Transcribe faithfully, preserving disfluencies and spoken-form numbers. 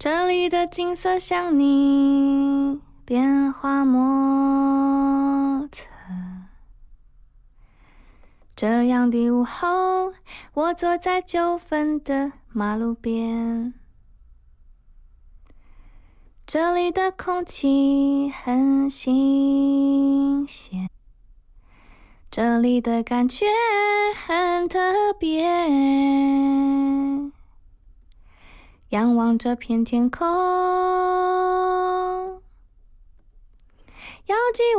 这里的景色像你变化莫测。这样的午后，我坐在九份的马路边，这里的空气很新鲜，这里的感觉很特别。仰望这片天空，遥寄